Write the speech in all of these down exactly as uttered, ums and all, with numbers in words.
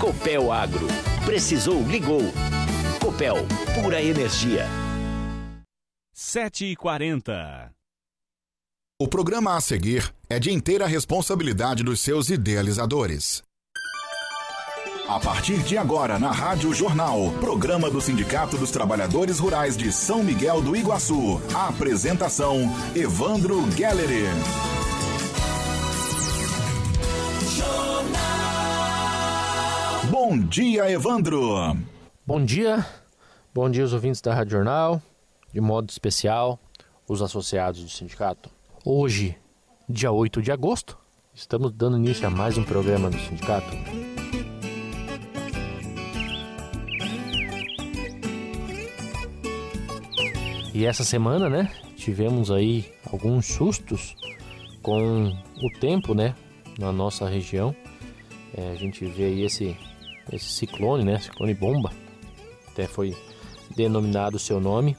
Copel Agro. Precisou, ligou. Copel, pura energia. sete e quarenta. O programa a seguir é de inteira responsabilidade dos seus idealizadores. A partir de agora, na Rádio Jornal, programa do Sindicato dos Trabalhadores Rurais de São Miguel do Iguaçu. A apresentação, Evandro Gelleri. Bom dia, Evandro. Bom dia. Bom dia aos ouvintes da Rádio Jornal, de modo especial, os associados do sindicato. Hoje, dia oito de agosto, estamos dando início a mais um programa do sindicato. E essa semana, né, tivemos aí alguns sustos com o tempo, né, na nossa região. É, a gente vê aí esse, esse ciclone, né, ciclone bomba, até foi denominado o seu nome,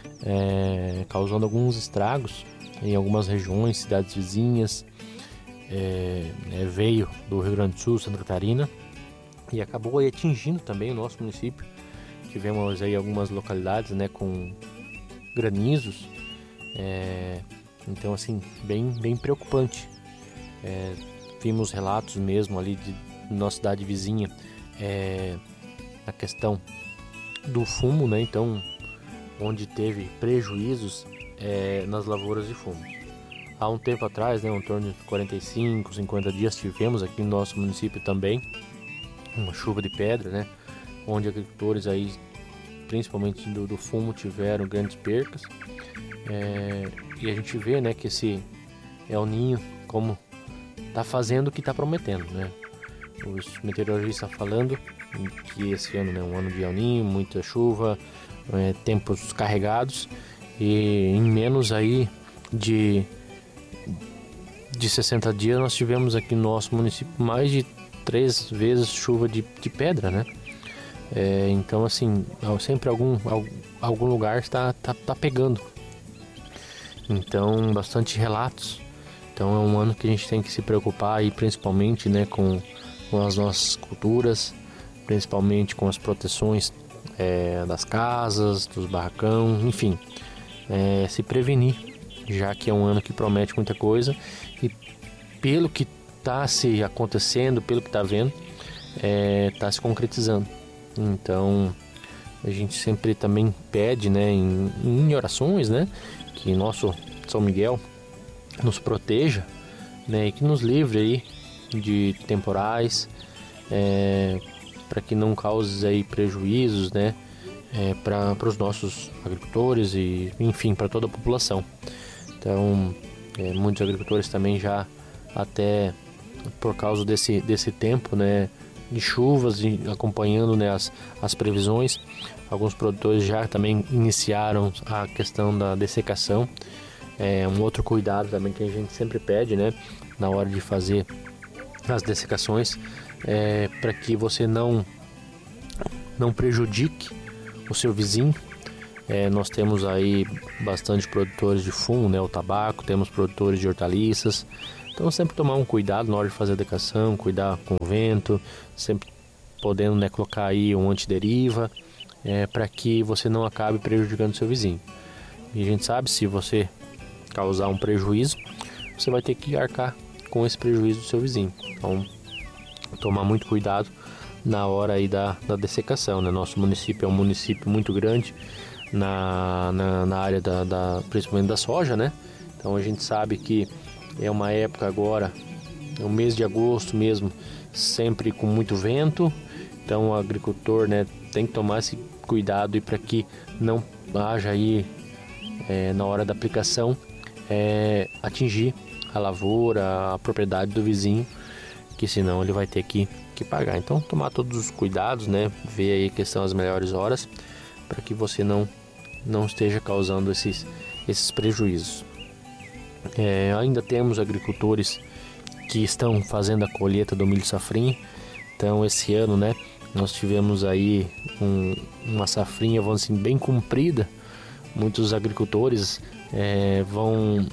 é, causando alguns estragos em algumas regiões, cidades vizinhas. É, é, veio do Rio Grande do Sul, Santa Catarina, e acabou aí atingindo também o nosso município. Tivemos aí algumas localidades, né, com granizos, é, então assim, bem, bem preocupante. É, vimos relatos mesmo ali de nossa cidade vizinha, é, na questão do fumo, né, então, onde teve prejuízos é, nas lavouras de fumo. Há um tempo atrás, né, em torno de quarenta e cinco, cinquenta dias, tivemos aqui no nosso município também uma chuva de pedra, né, onde agricultores aí, principalmente do, do fumo, tiveram grandes percas. É, e a gente vê, né, que esse El Niño, como está fazendo o que está prometendo, né? Os meteorologistas falando que esse ano é, né, um ano de El Niño, muita chuva, é, tempos carregados, e em menos aí de, de sessenta dias nós tivemos aqui no nosso município mais de três vezes chuva de, de pedra, né? É, então assim, sempre algum, algum lugar está tá, tá pegando. Então, bastante relatos. Então é um ano que a gente tem que se preocupar aí, principalmente, né, com, com as nossas culturas, principalmente com as proteções é, das casas, dos barracão, enfim, é, se prevenir, já que é um ano que promete muita coisa e pelo que está se acontecendo, pelo que está vendo, está é, se concretizando. Então a gente sempre também pede, né, em, em orações, né, que nosso São Miguel nos proteja, né, e que nos livre aí de temporais, é, para que não cause aí prejuízos, né, é, para os nossos agricultores e, enfim, para toda a população. Então, é, muitos agricultores também já, até por causa desse, desse tempo, né, de chuvas, e acompanhando, né, as, as previsões, alguns produtores já também iniciaram a questão da dessecação. É um outro cuidado também que a gente sempre pede, né, na hora de fazer as dessecações, é, para que você não, não prejudique o seu vizinho. É, nós temos aí bastante produtores de fumo, né, o tabaco, temos produtores de hortaliças. Então sempre tomar um cuidado na hora de fazer a decação, cuidar com o vento, sempre podendo, né, colocar aí um antideriva, é, para que você não acabe prejudicando o seu vizinho. E a gente sabe, se você causar um prejuízo, você vai ter que arcar com esse prejuízo do seu vizinho. Então tomar muito cuidado na hora aí da, da dessecação, né? Nosso município é um município muito grande na, na, na área da, da, principalmente da soja, né? Então a gente sabe que é uma época agora, é o mês de agosto mesmo, sempre com muito vento. Então o agricultor, né, tem que tomar esse cuidado, e para que não haja aí é, na hora da aplicação é, atingir a lavoura, a propriedade do vizinho, que senão ele vai ter que, que pagar. Então tomar todos os cuidados, né, ver aí que são as melhores horas, para que você não, não esteja causando esses, esses prejuízos. É, ainda temos agricultores que estão fazendo a colheita do milho safrinha. Então esse ano, né, nós tivemos aí um, uma safrinha, vamos assim, bem comprida. Muitos agricultores é, vão,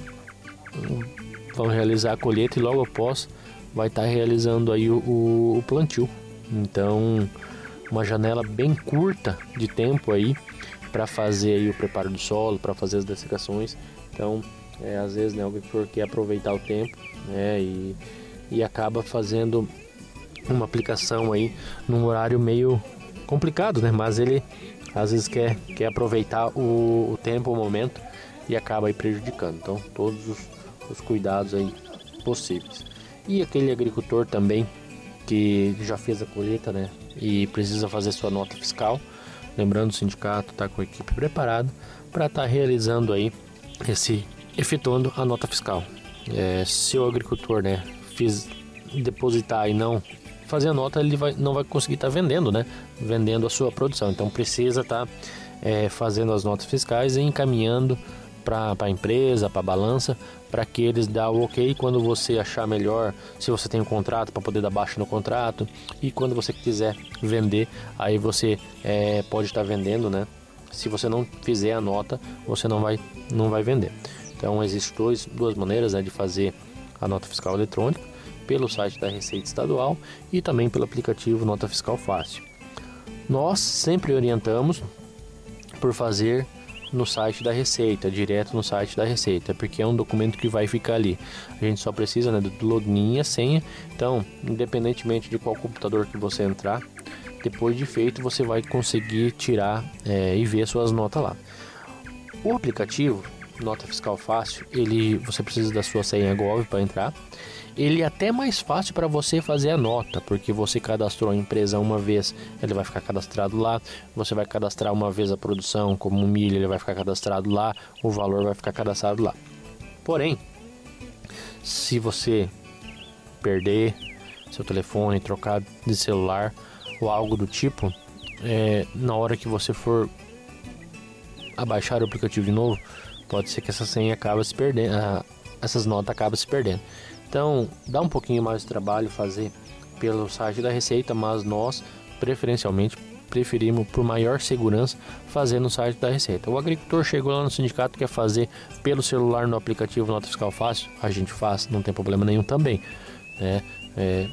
vão realizar a colheita e logo após vai estar realizando aí o, o, o plantio, Então, uma janela bem curta de tempo aí para fazer aí o preparo do solo, para fazer as dessecações. Então, é, às vezes, né, o agricultor quer aproveitar o tempo, né, e, e acaba fazendo uma aplicação aí num horário meio complicado, né, mas ele às vezes quer, quer aproveitar o, o tempo, o momento, e acaba aí prejudicando. Então, todos os, os cuidados aí possíveis. E aquele agricultor também que já fez a colheita, né, e precisa fazer sua nota fiscal, lembrando, o sindicato está com a equipe preparada para estar tá realizando aí esse, efetuando a nota fiscal. É, se o agricultor, né, fiz, depositar e não fazer a nota, ele vai, não vai conseguir estar tá vendendo, né, vendendo a sua produção. Então precisa estar tá, é, fazendo as notas fiscais e encaminhando para a empresa, para a balança, para que eles dêem o ok quando você achar melhor, se você tem um contrato, para poder dar baixa no contrato, e quando você quiser vender, aí você é, pode estar vendendo, né? Se você não fizer a nota, você não vai, não vai vender. Então existem dois, duas maneiras, né, de fazer a nota fiscal eletrônica, pelo site da Receita Estadual e também pelo aplicativo Nota Fiscal Fácil. Nós sempre orientamos por fazer no site da Receita, direto no site da Receita, porque é um documento que vai ficar ali. A gente só precisa, né, do login e a senha. Então, independentemente de qual computador que você entrar, depois de feito você vai conseguir tirar é, e ver suas notas lá. O aplicativo Nota Fiscal Fácil, ele, você precisa da sua senha Gov para entrar. Ele é até mais fácil para você fazer a nota, porque você cadastrou a empresa uma vez, ele vai ficar cadastrado lá. Você vai cadastrar uma vez a produção, como milho, ele vai ficar cadastrado lá, o valor vai ficar cadastrado lá. Porém, se você perder seu telefone, trocar de celular ou algo do tipo, é, na hora que você for abaixar o aplicativo de novo, pode ser que essa senha acabe se perdendo, essas notas acabam se perdendo. Então, dá um pouquinho mais de trabalho fazer pelo site da Receita, mas nós, preferencialmente, preferimos, por maior segurança, fazer no site da Receita. O agricultor chegou lá no sindicato, quer fazer pelo celular no aplicativo Nota Fiscal Fácil, a gente faz, não tem problema nenhum também. Né? É,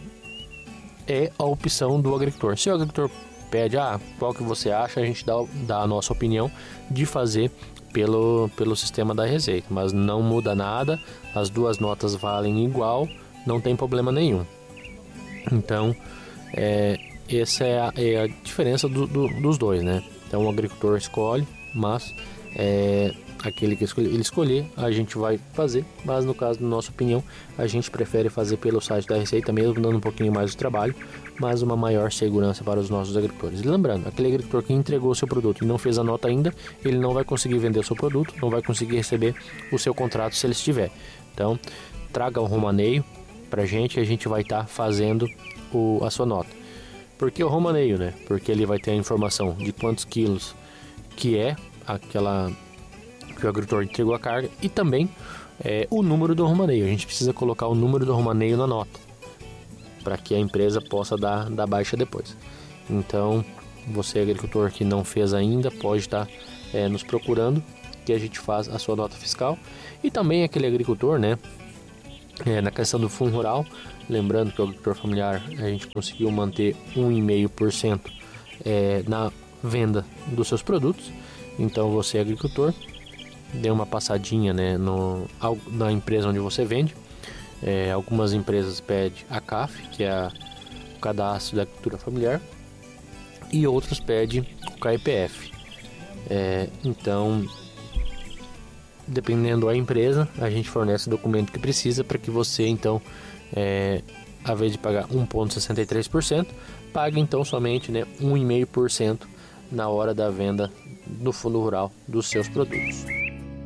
é a opção do agricultor. Se o agricultor pede, ah, qual que você acha, a gente dá, dá a nossa opinião de fazer Pelo, pelo sistema da Receita, mas não muda nada, as duas notas valem igual, não tem problema nenhum. Então, é, essa é a, é a diferença do, do, dos dois, né? Então, o agricultor escolhe, mas é, aquele que escolher, ele escolher, a gente vai fazer, mas no caso, na nossa opinião, a gente prefere fazer pelo site da Receita, mesmo dando um pouquinho mais de trabalho, mas uma maior segurança para os nossos agricultores. E lembrando, aquele agricultor que entregou o seu produto e não fez a nota ainda, ele não vai conseguir vender o seu produto, não vai conseguir receber o seu contrato se ele estiver. Então, traga um romaneio para a gente e a gente vai estar tá fazendo o, a sua nota. Por que o romaneio, né? Porque ele vai ter a informação de quantos quilos que é aquela que o agricultor entregou a carga e também é, o número do romaneio. A gente precisa colocar o número do romaneio na nota, para que a empresa possa dar, dar baixa depois. Então, você agricultor que não fez ainda, pode estar é, nos procurando, que a gente faz a sua nota fiscal. E também aquele agricultor, né, é, na questão do fundo rural, lembrando que o agricultor familiar, a gente conseguiu manter um vírgula cinco por cento é, na venda dos seus produtos. Então, você agricultor, dê uma passadinha, né, no, na empresa onde você vende. É, algumas empresas pedem a C A F, que é a, o Cadastro da Agricultura Familiar, e outras pedem o K I P F. É, então, dependendo da empresa, a gente fornece o documento que precisa para que você, então, é, ao invés de pagar um vírgula sessenta e três por cento, pague então somente, né, um vírgula cinco por cento na hora da venda no fundo rural dos seus produtos.